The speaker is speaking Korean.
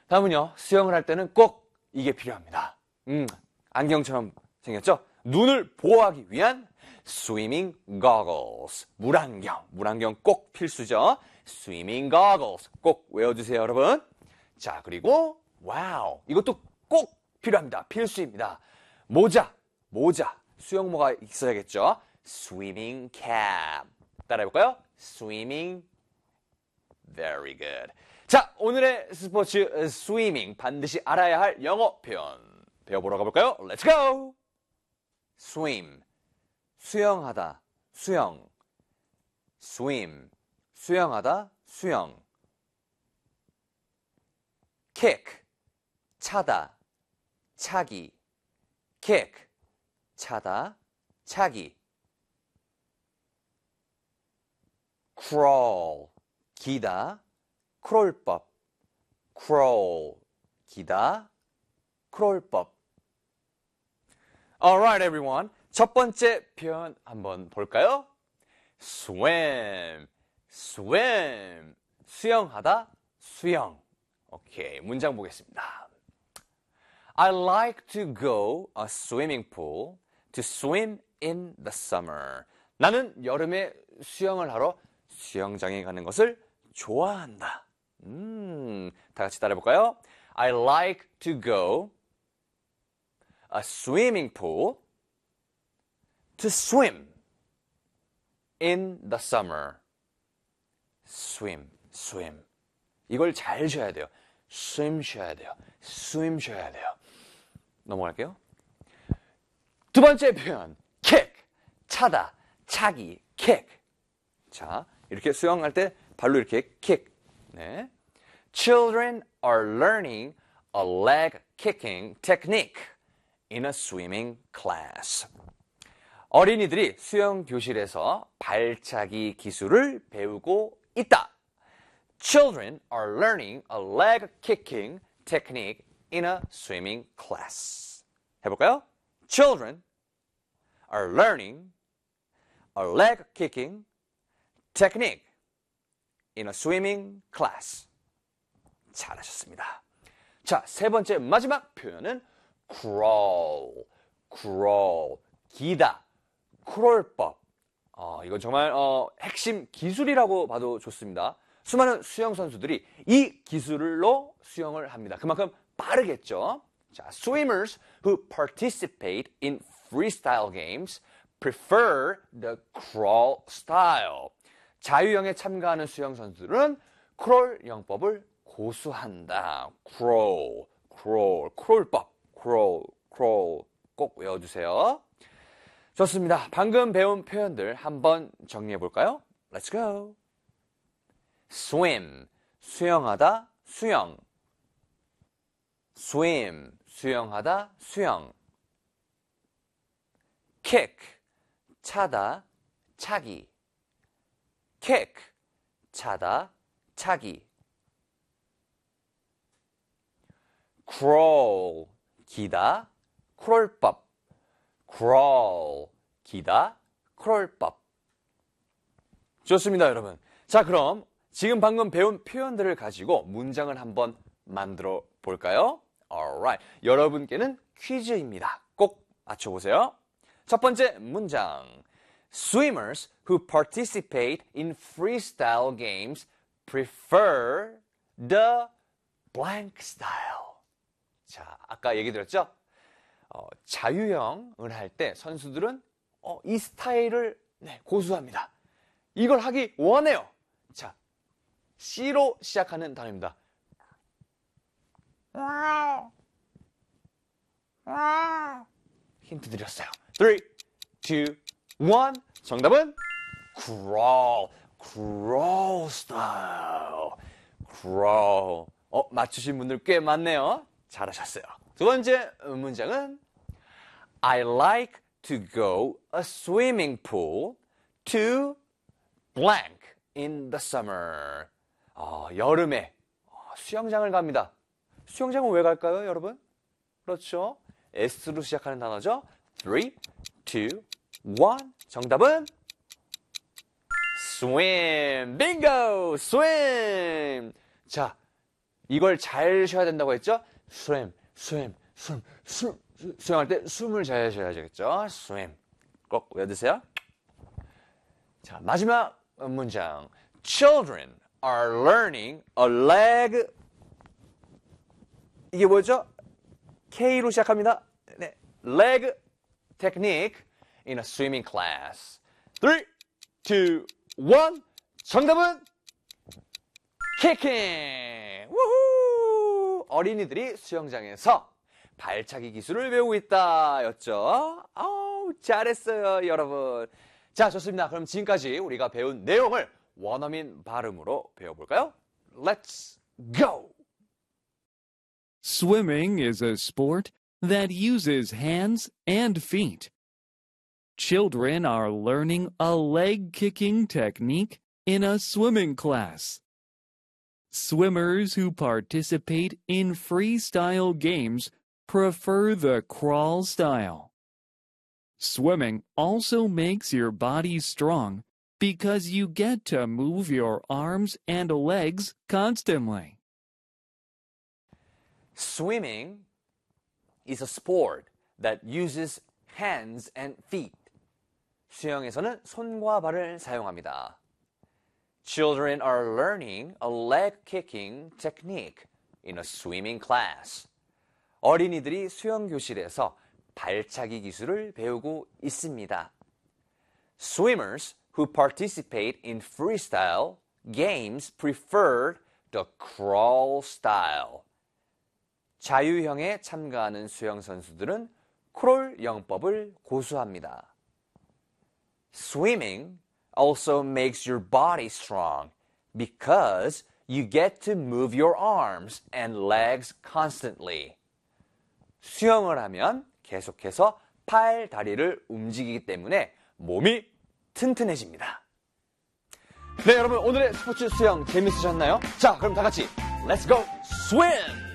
다음은요, 수영을 할 때는 꼭 이게 필요합니다. 안경처럼 생겼죠? 눈을 보호하기 위한 swimming goggles. 물안경 꼭 필수죠? swimming goggles. 꼭 외워주세요, 여러분. 자, 그리고, 와우. 이것도 꼭 필요합니다. 필수입니다. 모자. 수영모가 있어야겠죠? swimming cap. 따라해볼까요? swimming. Very good. 자, 오늘의 스포츠 스위밍 반드시 알아야 할 영어 표현 배워보러 가볼까요? Let's go! swim, 수영하다, 수영. swim, 수영하다, 수영. kick, 차다, 차기. kick, 차다, 차기. crawl, 기다, 크롤법. crawl, 기다, 크롤법. Alright, everyone. 첫 번째 표현 한번 볼까요? swim, 수영하다, 수영. 오케이, 문장 보겠습니다. I like to go a swimming pool to swim in the summer. 나는 여름에 수영을 하러 수영장에 가는 것을 좋아한다. 다 같이 따라해볼까요? I like to go a swimming pool to swim in the summer. swim. 이걸 잘 쉬어야 돼요. swim 쉬어야 돼요. 넘어갈게요. 두 번째 표현, kick, 차다, 차기, kick. 자, 이렇게 수영할 때 발로 이렇게 kick. 네. Children are learning a leg kicking technique in a swimming class. 어린이들이 수영 교실에서 발차기 기술을 배우고 있다. Children are learning a leg kicking technique in a swimming class. 해볼까요? Children are learning a leg kicking technique in a swimming class. 잘하셨습니다. 자, 세 번째 마지막 표현은 crawl, 기다, 크롤법. 이건 정말 핵심 기술이라고 봐도 좋습니다. 수많은 수영 선수들이 이 기술로 수영을 합니다. 그만큼 빠르겠죠. 자, swimmers who participate in freestyle games prefer the crawl style. 자유형에 참가하는 수영 선수들은 크롤 영법을 고수한다. 크롤법. 꼭 외워주세요. 좋습니다. 방금 배운 표현들 한번 정리해 볼까요? Let's go. swim, 수영하다, 수영. swim, 수영하다, 수영. kick, 차다, 차기. kick, 차다, 차기. crawl, 기다, 크롤법. crawl, 기다, 크롤법. 좋습니다, 여러분. 자, 그럼 지금 방금 배운 표현들을 가지고 문장을 한번 만들어 볼까요? Alright. 여러분께는 퀴즈입니다. 꼭 맞춰보세요. 첫 번째 문장. Swimmers who participate in freestyle games prefer the blank style. 자, 아까 얘기 드렸죠? 자유형을 할 때 선수들은 이 스타일을 고수합니다. 이걸 하기 원해요. 자, C로 시작하는 단어입니다. 힌트 드렸어요. 3, 2, 1. 정답은 crawl style. crawl. 맞추신 분들 꽤 많네요. 잘하셨어요. 두 번째 문장은 I like to go a swimming pool to blank in the summer. 여름에 수영장을 갑니다. 수영장은 왜 갈까요, 여러분? 그렇죠. S로 시작하는 단어죠. 3, 2, 1. 정답은 swim. 빙고! swim. 자, 이걸 잘 쉬어야 된다고 했죠? swim. 수영할 때 숨을 잘 쉬어야겠죠? swim. 꼭 외워두세요. 자, 마지막 문장. Children are learning a leg. 이게 뭐죠? K로 시작합니다. 네, leg technique in a swimming class. 3, 2, 1. 정답은 kicking. 우후! 어린이들이 수영장에서 발차기 기술을 배우고 있다 였죠. 아우, 잘했어요, 여러분. 자, 좋습니다. 그럼 지금까지 우리가 배운 내용을 원어민 발음으로 배워볼까요? Let's go! Swimming is a sport that uses hands and feet. Children are learning a leg kicking technique in a swimming class. Swimmers who participate in freestyle games prefer the crawl style. Swimming also makes your body strong because you get to move your arms and legs constantly. Swimming is a sport that uses hands and feet. 수영에서는 손과 발을 사용합니다. Children are learning a leg kicking technique in a swimming class. 어린이들이 수영 교실에서 발차기 기술을 배우고 있습니다. Swimmers who participate in freestyle games prefer the crawl style. 자유형에 참가하는 수영 선수들은 크롤 영법을 고수합니다. Swimming also makes your body strong because you get to move your arms and legs constantly. 수영을 하면 계속해서 팔, 다리를 움직이기 때문에 몸이 튼튼해집니다. 네, 여러분 오늘의 스포츠 수영 재밌으셨나요? 자, 그럼 다 같이 Let's go swim!